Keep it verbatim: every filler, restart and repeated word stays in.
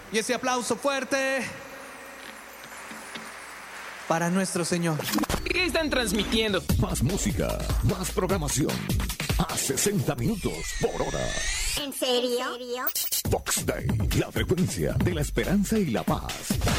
Y ese aplauso fuerte para nuestro Señor. ¿Qué están transmitiendo? Más música, más programación. A sesenta minutos por hora. ¿En serio? Fox Day, la frecuencia de la esperanza y la paz.